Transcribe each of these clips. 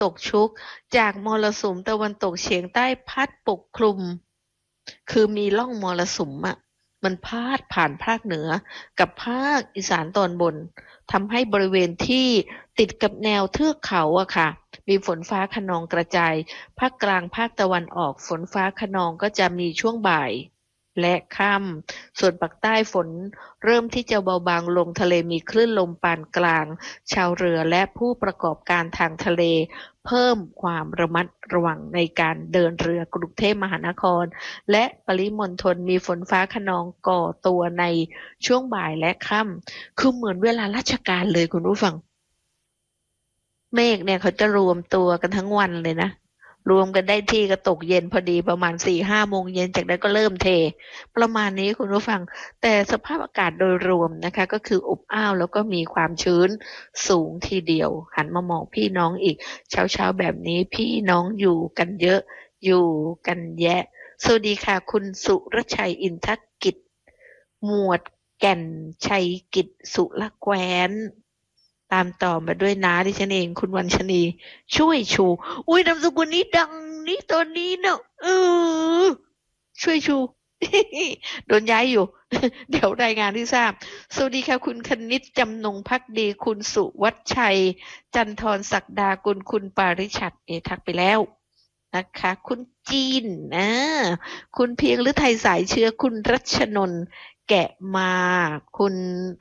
ตกชุกจากมรสุมตะวันตกเฉียงใต้พัดปกคลุมคือมีร่องมรสุมอ่ะมันพาดผ่านภาคเหนือกับภาคอีสานตอนบนทำให้บริเวณที่ติดกับแนวเทือกเขาอะค่ะมีฝนฟ้าคะนองกระจายภาคกลางภาคตะวันออกฝนฟ้าคะนองก็จะมีช่วงบ่ายและค่ำส่วนภาคใต้ฝนเริ่มที่จะเบาบางลงทะเลมีคลื่นลมปานกลางชาวเรือและผู้ประกอบการทางทะเลเพิ่มความระมัดระวังในการเดินเรือกรุงเทพมหานครและปริมณฑลมีฝนฟ้าคะนองก่อตัวในช่วงบ่ายและค่ำคือเหมือนเวลาราชการเลยคุณผู้ฟังเมฆเนี่ยเขาจะรวมตัวกันทั้งวันเลยนะรวมกันได้ที่ก็ตกเย็นพอดีประมาณ4-5 โมงเย็นจากนั้นก็เริ่มเทประมาณนี้คุณผู้ฟังแต่สภาพอากาศโดยรวมนะคะก็คืออบอ้าวแล้วก็มีความชื้นสูงทีเดียวหันมามองพี่น้องอีกเช้าๆแบบนี้พี่น้องอยู่กันเยอะอยู่กันแยะสวัสดีค่ะคุณสุรชัยอินทกิจหมวดแก่นชัยกิจสุรแคว้นตามต่อมาด้วยน้าดิฉันเองคุณวันชนีช่วยชูอุ้ยนามสกุลนี้ดังนี่ตอนนี้เนอะอช่วยชูโดนย้ายอยู่เดี๋ยวรายงานที่ทราบสวัสดีค่ะคุณคณิตจำนงภักดีคุณสุวัชชัยจันทรศักดากุลคุณปาริชัดทักไปแล้วนะคะคุณจีนคุณเพียงหรือไทยสายเชื้อคุณรัชนนท์แกะมาคุณ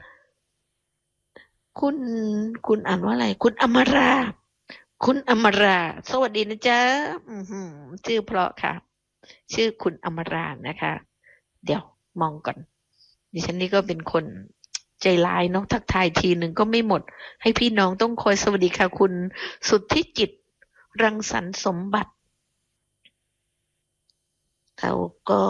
คุณคุณอ่านว่าอะไรคุณอมราคุณอมราสวัสดีนะจ๊ะชื่อเพราะค่ะชื่อคุณอมรานะคะเดี๋ยวมองก่อนดิฉันนี่ก็เป็นคนใจร้ายเนาะทักทายทีหนึ่งก็ไม่หมดให้พี่น้องต้องคอยสวัสดีค่ะคุณสุทธิจิตรังสรรค์สมบัติแล้วก็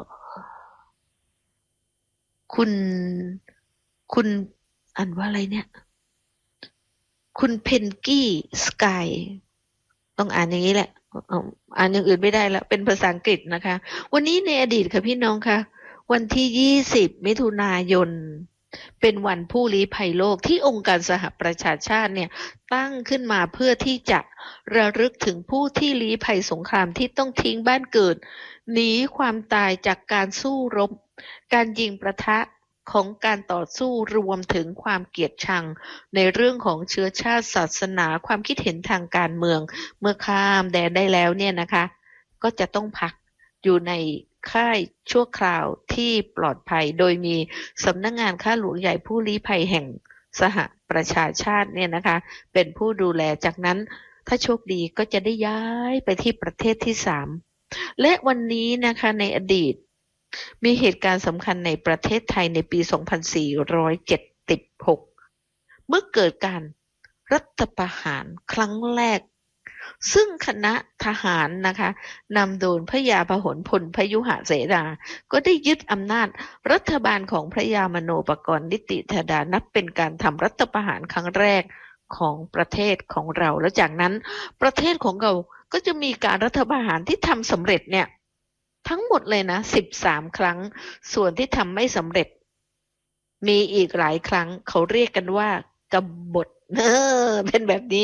คุณคุณอ่านว่าอะไรเนี่ยคุณเพนกี้สกายต้องอ่านอย่างนี้แหละอ่านอย่างอื่นไม่ได้แล้วเป็นภาษาอังกฤษนะคะวันนี้ในอดีตค่ะพี่น้องคะวันที่20 มิถุนายนเป็นวันผู้ลี้ภัยโลกที่องค์การสหประชาชาติเนี่ยตั้งขึ้นมาเพื่อที่จะระลึกถึงผู้ที่ลี้ภัยสงครามที่ต้องทิ้งบ้านเกิดหนีความตายจากการสู้รบการยิงปะทะของการต่อสู้รวมถึงความเกลียดชังในเรื่องของเชื้อชาติศาสนาความคิดเห็นทางการเมืองเมื่อข้ามแดนได้แล้วเนี่ยนะคะก็จะต้องพักอยู่ในค่ายชั่วคราวที่ปลอดภัยโดยมีสำนักงานข้าหลวงใหญ่ผู้ลี้ภัยแห่งสหประชาชาติเนี่ยนะคะเป็นผู้ดูแลจากนั้นถ้าโชคดีก็จะได้ย้ายไปที่ประเทศที่3และวันนี้นะคะในอดีตมีเหตุการณ์สำคัญในประเทศไทยในปี 2476 เมื่อเกิดการรัฐประหารครั้งแรกซึ่งคณะทหารนะคะนำโดยพระยาพหลพลพยุหเสนาก็ได้ยึดอำนาจรัฐบาลของพระยามโนปกรณ์นิติธาดานับเป็นการทำรัฐประหารครั้งแรกของประเทศของเราแล้วจากนั้นประเทศของเราก็จะมีการรัฐประหารที่ทำสำเร็จเนี่ยทั้งหมดเลยนะ13ครั้งส่วนที่ทำไม่สำเร็จมีอีกหลายครั้งเขาเรียกกันว่ากบฏเป็นแบบนี้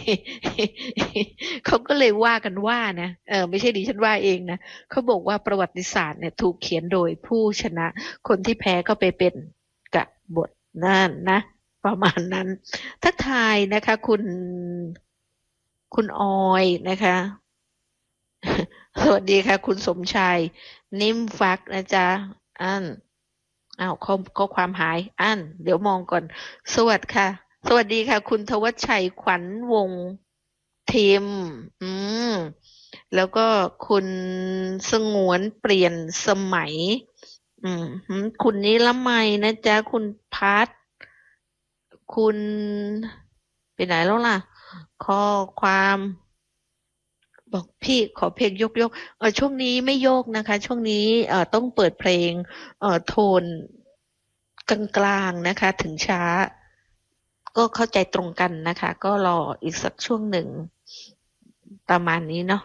เขาก็เลยว่ากันว่านะไม่ใช่ดิฉันว่าเองนะเขาบอกว่าประวัติศาสตร์เนี่ยถูกเขียนโดยผู้ชนะคนที่แพ้ก็ไปเป็นกบฏนั่นนะประมาณนั้นถ้าทายนะคะคุณออยนะคะสวัสดีค่ะคุณสมชายนิ่มฟักนะจ๊ะอันอ้าวข้อความหายอันเดี๋ยวมองก่อนสวัสดีค่ะสวัสดีค่ะคุณทวัชชัยขวัญวงศ์ทีมอืมแล้วก็คุณสงวนเปลี่ยนสมัยอืมคุณนิรมัยนะจ๊ะคุณพัทคุณไปไหนแล้วล่ะข้อความบอกพี่ขอเพลงยกช่วงนี้ไม่โยกนะคะช่วงนี้ต้องเปิดเพลงโทนกลางๆนะคะถึงช้าก็เข้าใจตรงกันนะคะก็รออีกสักช่วงหนึ่งประมาณนี้เนาะ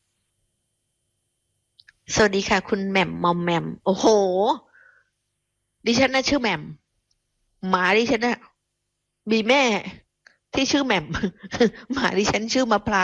สวัสดีค่ะคุณแหม่มมอมแหม่มโอ้โหดิฉันน่ะชื่อแหม่มหมาดิฉันน่ะมีแม่ที่ชื่อแหม่มหมาดิฉันชื่อมะพร้าว